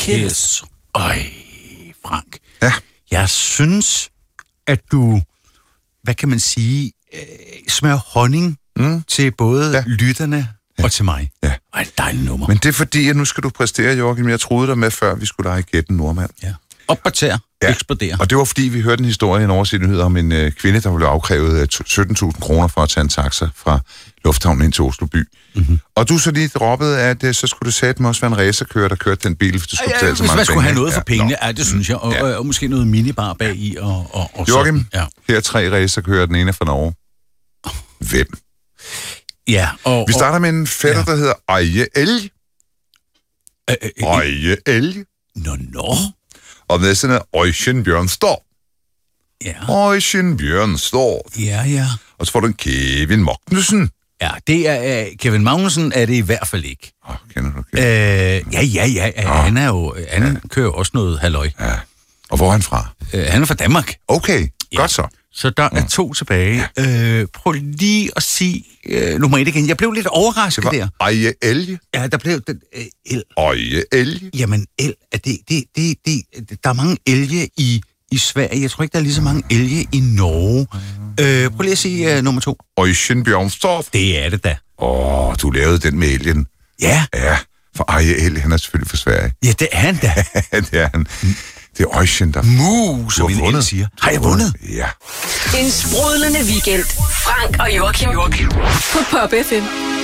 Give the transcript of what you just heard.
Kiss. Frank. Ja. Jeg synes, at du, hvad kan man sige, smører honning til både lytterne og til mig. Ja. Og et dejligt nummer. Men det er fordi, at nu skal du præstere, Joachim. Jeg troede dig med, før vi skulle lege gætten nordmand. Ja. Op på tæer. Ja. Eksplodere. Og det var fordi, vi hørte en historie i en oversættelse om en kvinde, der blev afkrævet 17.000 kroner for at tage en taxa fra lufthavnen ind til Oslo by. Mm-hmm. Og du så lige droppede, at så skulle du satme også være en racerkører, der kørte den bil, hvis du skulle betale så mange penge. Hvis man skulle have noget for pengene, det synes jeg. Og måske noget minibar bag i. Og Joachim, ja. Her er 3 racerkører, den ene er fra Norge. Hvem? Ja, vi starter med en fætter, der hedder Eje Elg. Eje Elg. Nå. Og den næste er Øystein Bjørnstad. Ja. Øystein Bjørnstad. Ja. Og så får du en Kevin Magnussen. Ja, det er Kevin Magnussen er det i hvert fald ikke. Kender du Kevin? Ja. Han er jo, han kører også noget halløj. Ja. Og hvor er han fra? Han er fra Danmark. Okay, godt så. Så der er 2 tilbage. Ja. Prøv lige at sige nummer 1 igen. Jeg blev lidt overrasket der. Eje Elg. Ja, der blev den Eje Elg. Jamen, er det, der er mange elge i Sverige. Jeg tror ikke, der er lige så mange elge i Norge. Prøv lige at sige nummer 2. Øystein Bjørnstad. Det er det da. Du lavede den med elgen. Ja. Ja, for Eje Elg, han er selvfølgelig fra Sverige. Ja, det er han da. Det er han. Det er Øystein, der... som min el siger. Har jeg vundet? Ja. En sprudlende weekend. Frank og Joachim. På Pop FM.